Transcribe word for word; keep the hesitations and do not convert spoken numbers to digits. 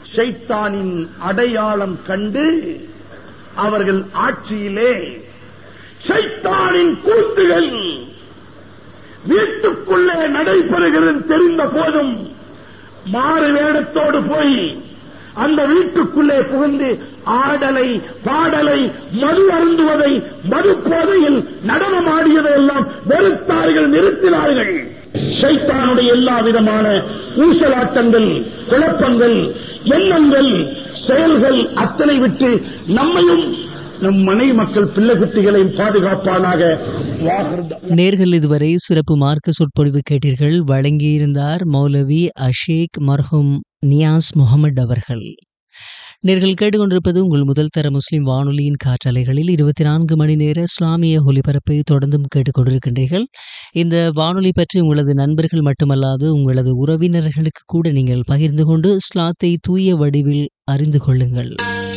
ஷைத்தானின் அடையாளம் கண்டு அவர்கள் ஆட்சியிலே ஷைத்தானின் கூத்துகள் வீட்டுக்குள்ளே நடைபெறுகிறது தெரிந்த போதும் மாறு வேடத்தோடு போய் அந்த வீட்டுக்குள்ளே புகுந்து ஆடலை பாடலை மது அருந்துவதை மது போதையில் நடனமாடியதை எல்லாம் வெறுத்தார்கள், நிறுத்தினார்கள். ஷைத்தானுடைய எல்லா விதமான ஊசலாட்டங்கள், குழப்பங்கள், எண்ணங்கள், செயல்கள் அத்தனை விட்டு நம்மையும் நம் மனைவி மக்கள் பிள்ளை குட்டிகளையும் பாதுகாப்பானாக. நேர்கள் இதுவரை சிறப்பு மார்க்க சொற்பொழிவு கேட்டீர்கள். வழங்கியிருந்தார் மௌலவி அஷேக் மர்ஹூம் நியாஸ் முகமது அவர்கள். நேர்கள் கேட்டுக்கொண்டிருப்பது உங்கள் முதல் தர முஸ்லிம் வானொலியின் காற்றலைகளில் இருபத்தி நான்கு மணி நேர இஸ்லாமிய ஒலிபரப்பை தொடர்ந்தும் கேட்டுக்கொண்டிருக்கின்றீர்கள். இந்த வானொலி பற்றி உங்களது நண்பர்கள் மட்டுமல்லாது உங்களது உறவினர்களுக்கு கூட நீங்கள் பகிர்ந்து கொண்டு இஸ்லாத்தை தூய வடிவில் அறிந்து கொள்ளுங்கள்.